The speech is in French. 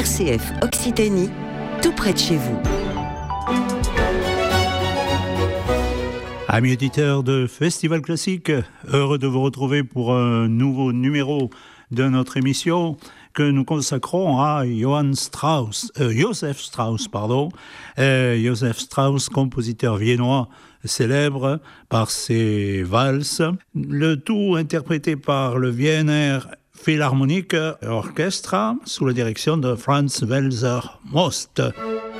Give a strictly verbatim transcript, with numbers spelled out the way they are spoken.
R C F Occitanie, tout près de chez vous. Amis auditeurs de Festival Classique, heureux de vous retrouver pour un nouveau numéro de notre émission que nous consacrons à Johann Strauss, euh, Joseph Strauss, pardon, euh, Joseph Strauss, compositeur viennois célèbre par ses valses, le tout interprété par le Wiener Philharmonic Orchestra sous la direction de Franz Welser Most.